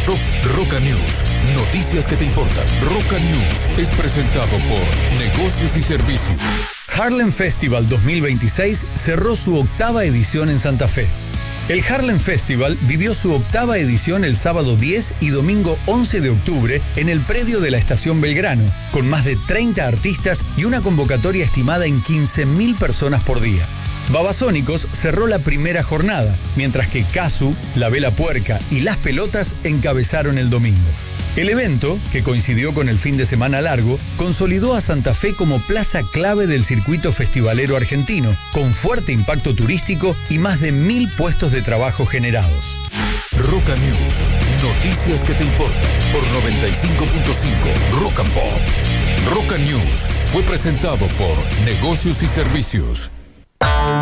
Roca News, noticias que te importan. Roca News es presentado por Negocios y Servicios. Harlem Festival 2026 cerró su 8ª edición en Santa Fe. El Harlem Festival vivió su 8ª edición el sábado 10 y domingo 11 de octubre en el predio de la Estación Belgrano, con más de 30 artistas y una convocatoria estimada en 15.000 personas por día. Babasónicos cerró la primera jornada, mientras que Casu, La Vela Puerca y Las Pelotas encabezaron el domingo. El evento, que coincidió con el fin de semana largo, consolidó a Santa Fe como plaza clave del circuito festivalero argentino, con fuerte impacto turístico y más de 1.000 puestos de trabajo generados. Roca News, noticias que te importan por 95.5 Rock and Pop. Roca News fue presentado por Negocios y Servicios.